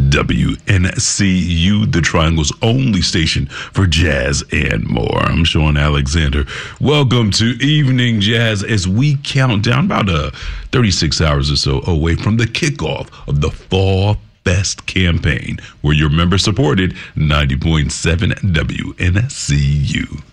WNCU, the Triangle's only station for jazz and more. I'm Sean Alexander. Welcome to Evening Jazz as we count down about 36 hours or so away from the kickoff of the Fall Fest campaign, where your member supported 90.7 WNCU.